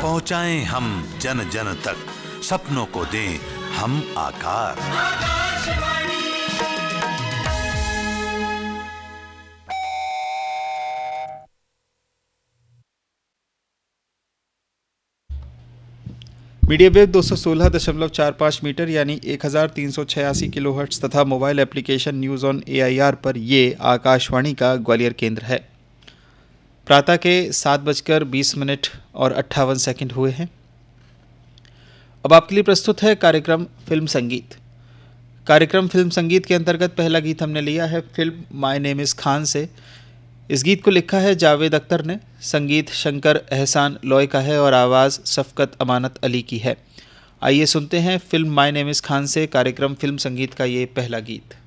पहुंचाएं हम जन जन तक, सपनों को दें हम आकार। मीडियम वेव 216.45 मीटर यानी 1386 किलोहर्ट्ज़ तथा mobile application news on AIR पर ये आकाशवाणी का ग्वालियर केंद्र है। प्रातः के 7:20 और 58 सेकंड हुए हैं। अब आपके लिए प्रस्तुत है कार्यक्रम फिल्म संगीत। कार्यक्रम फिल्म संगीत के अंतर्गत पहला गीत हमने लिया है film my name is Khan से। इस गीत को लिखा है जावेद अख्तर ने, संगीत शंकर एहसान लॉय का है और आवाज़ शफकत अमानत अली की है। आइए सुनते हैं film my name is Khan से कार्यक्रम फिल्म संगीत का ये पहला गीत।